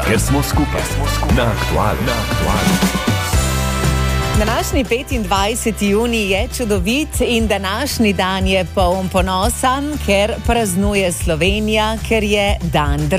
ker smo skupaj. Na Aktualu. Današnji 25. junij je čudovit in današnji dan je poln ponosa, ker praznuje Slovenija, ker je dan države.